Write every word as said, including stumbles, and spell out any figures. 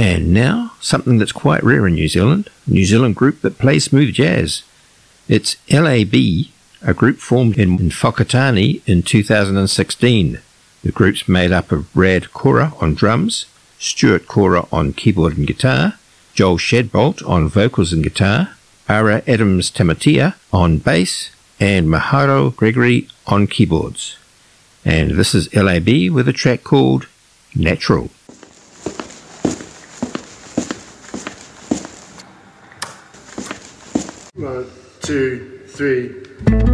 And now, something that's quite rare in New Zealand, a New Zealand group that plays smooth jazz. It's L A B, a group formed in, in Whakatane in two thousand sixteen. The group's made up of Brad Cora on drums, Stuart Cora on keyboard and guitar, Joel Shadbolt on vocals and guitar, Ara Adams Tamatia on bass, and Maharo Gregory on keyboards. And this is L A B with a track called Natural. One, two, three.